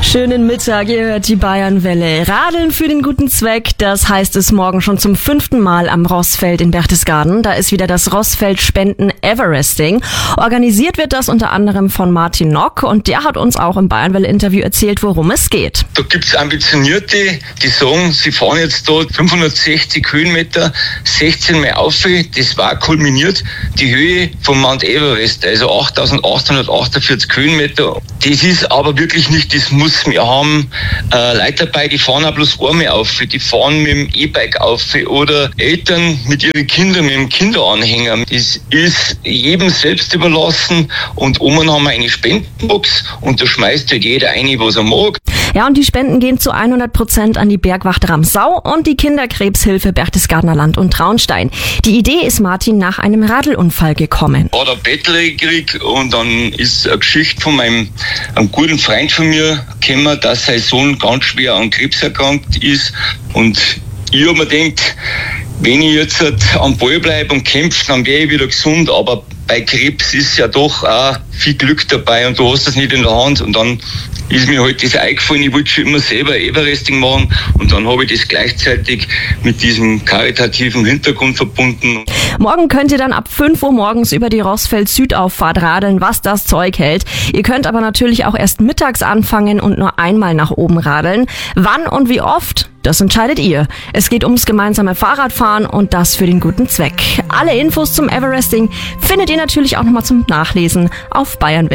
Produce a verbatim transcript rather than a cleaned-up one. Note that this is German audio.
Schönen Mittag, ihr hört die Bayernwelle. Radeln für den guten Zweck, das heißt es morgen schon zum fünften Mal am Rossfeld in Berchtesgaden. Da ist wieder das Rossfeld Spenden Everesting. Organisiert wird das unter anderem von Martin Nock und der hat uns auch im Bayernwelle-Interview erzählt, worum es geht. Da gibt's Ambitionierte, die sagen, sie fahren jetzt dort fünfhundertsechzig Höhenmeter, sechzehn Mal auf. Das war kulminiert die Höhe vom Mount Everest, also achttausendachthundertachtundvierzig Höhenmeter. Das ist aber wirklich nicht das Muss. Wir haben äh, Leute dabei, die fahren auch bloß einmal auf, die fahren mit dem E-Bike auf oder Eltern mit ihren Kindern mit dem Kinderanhänger. Das ist jedem selbst überlassen und oben haben wir eine Spendenbox und da schmeißt halt jeder ein, was er mag. Ja, und die Spenden gehen zu hundert Prozent an die Bergwacht Ramsau und die Kinderkrebshilfe Berchtesgadener Land und Traunstein. Die Idee ist Martin nach einem Radlunfall gekommen. Ich habe ein Bettler gekriegt und dann ist eine Geschichte von meinem einem guten Freund von mir gekommen, dass sein Sohn ganz schwer an Krebs erkrankt ist. Und ich habe mir gedacht, wenn ich jetzt am Ball bleibe und kämpfe, dann wäre ich wieder gesund. Aber bei Krebs ist ja doch auch viel Glück dabei und du hast das nicht in der Hand. Und dann ist mir halt das eingefallen, ich wollte schon immer selber Everesting machen und dann habe ich das gleichzeitig mit diesem karitativen Hintergrund verbunden. Morgen könnt ihr dann ab fünf Uhr morgens über die Rossfeld-Südauffahrt radeln, was das Zeug hält. Ihr könnt aber natürlich auch erst mittags anfangen und nur einmal nach oben radeln. Wann und wie oft? Das entscheidet ihr. Es geht ums gemeinsame Fahrradfahren und das für den guten Zweck. Alle Infos zum Everesting findet ihr natürlich auch nochmal zum Nachlesen auf Bayernwelle.